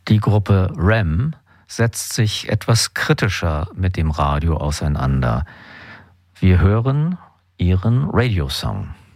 Die Gruppe REM setzt sich etwas kritischer mit dem Radio auseinander. Wir hören ihren Radiosong.